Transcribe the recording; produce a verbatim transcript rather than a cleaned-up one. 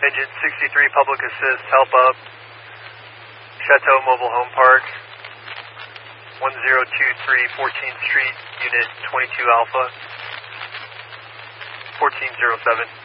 Engine sixty-three, public assist, help up. Chateau Mobile Home Park, one zero two three fourteenth Street, Unit twenty-two Alpha, fourteen zero seven.